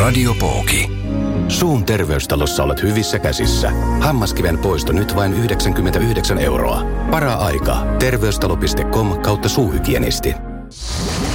Radiopooki. Suun terveystalossa olet hyvissä käsissä. Hammaskiven poisto nyt vain 99 €. Para-aika. Terveystalo.com/suuhygienisti.